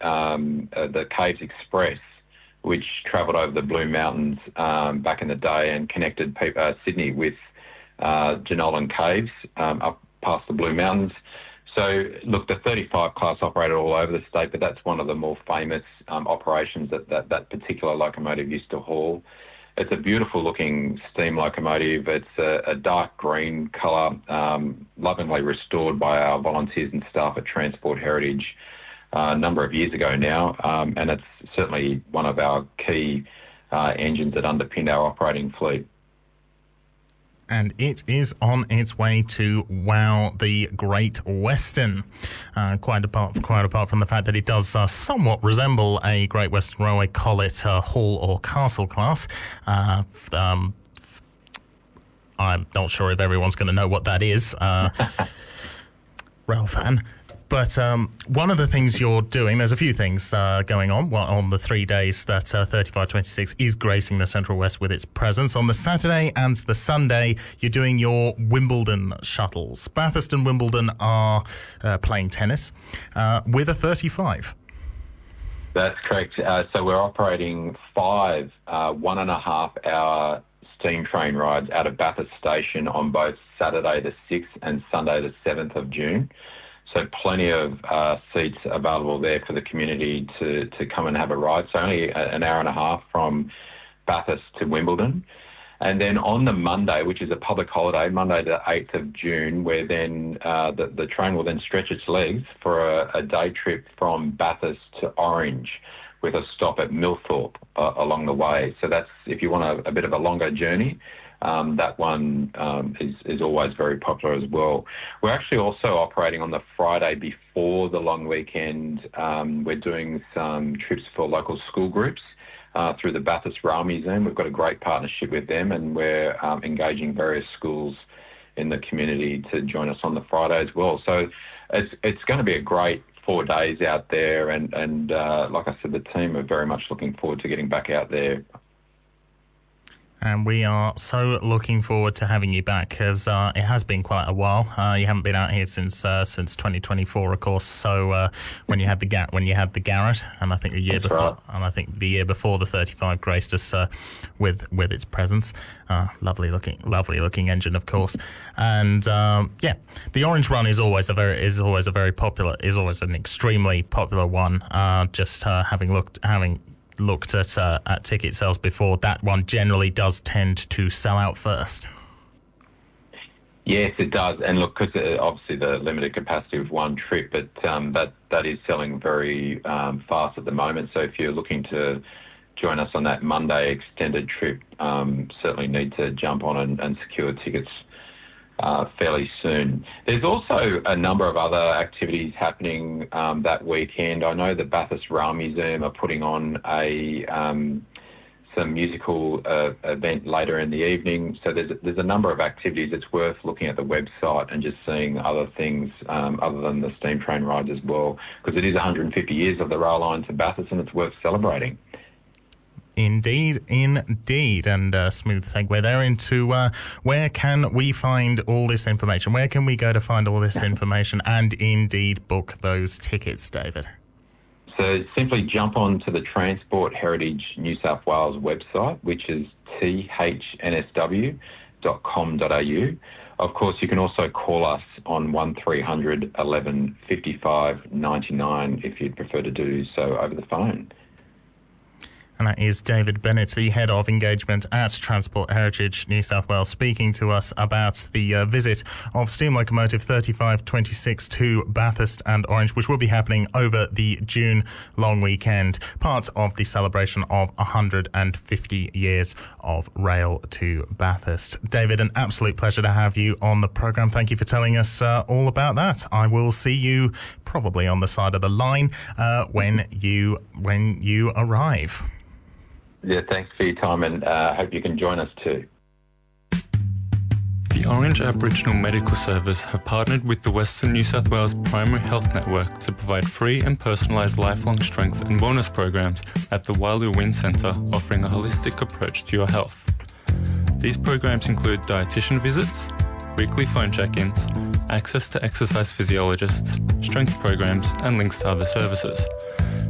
the Caves Express, which travelled over the Blue Mountains back in the day and connected Sydney with Jenolan Caves up past the Blue Mountains. So, look, the 35 class operated all over the state, but that's one of the more famous operations that particular locomotive used to haul. It's a beautiful-looking steam locomotive. It's a dark green colour, lovingly restored by our volunteers and staff at Transport Heritage a number of years ago now, and it's certainly one of our key engines that underpin our operating fleet. And it is on its way to wow the Great Western. Quite apart from the fact that it does somewhat resemble a Great Western Railway Collet Hall or Castle class. I'm not sure if everyone's going to know what that is. Rail fan. But one of the things you're doing, there's a few things going on the 3 days that 3526 is gracing the Central West with its presence. On the Saturday and the Sunday, you're doing your Wimbledon shuttles. Bathurst and Wimbledon are playing tennis with a 35. That's correct. So we're operating 5 1.5-hour steam train rides out of Bathurst Station on both Saturday the 6th and Sunday the 7th of June. So plenty of seats available there for the community to come and have a ride. So only an hour and a half from Bathurst to Wimbledon. And then on the Monday, which is a public holiday, Monday the 8th of June, where then the train will then stretch its legs for a day trip from Bathurst to Orange with a stop at Millthorpe along the way. So that's, if you want a bit of a longer journey, that one is always very popular as well. We're actually also operating on the Friday before the long weekend. We're doing some trips for local school groups through the Bathurst Rail Museum. We've got a great partnership with them, and we're engaging various schools in the community to join us on the Friday as well. So it's going to be a great 4 days out there, and like I said, the team are very much looking forward to getting back out there. And we are so looking forward to having you back, because it has been quite a while. You haven't been out here since 2024, of course. So when you had the Garrett, and I think the year That's before, right. and I think the year before, the 35 graced us with its presence. Lovely looking engine, of course. And the Orange Run is always an extremely popular one. Having looked at ticket sales before, that one generally does tend to sell out first. Yes, it does. And look, because obviously the limited capacity of one trip, but that is selling very fast at the moment. So if you're looking to join us on that Monday extended trip, certainly need to jump on and secure tickets fairly soon. There's also a number of other activities happening that weekend. I know the Bathurst Rail Museum are putting on some musical event later in the evening. So there's a number of activities. It's worth looking at the website and just seeing other things other than the steam train rides as well, because it is 150 years of the rail line to Bathurst, and it's worth celebrating. Indeed. And smooth segue there into where can we find all this information? Where can we go to find all this information and indeed book those tickets, David? So simply jump onto the Transport Heritage New South Wales website, which is thnsw.com.au. Of course, you can also call us on 1300 11 55 99 if you'd prefer to do so over the phone. And that is David Bennett, the Head of Engagement at Transport Heritage New South Wales, speaking to us about the visit of Steam Locomotive 3526 to Bathurst and Orange, which will be happening over the June long weekend, part of the celebration of 150 years of rail to Bathurst. David, an absolute pleasure to have you on the programme. Thank you for telling us all about that. I will see you probably on the side of the line when you arrive. Yeah, thanks for your time, and hope you can join us too. The Orange Aboriginal Medical Service have partnered with the Western New South Wales Primary Health Network to provide free and personalised lifelong strength and wellness programs at the Wyloo Win Centre, offering a holistic approach to your health. These programs include dietitian visits, weekly phone check-ins, access to exercise physiologists, strength programs, and links to other services.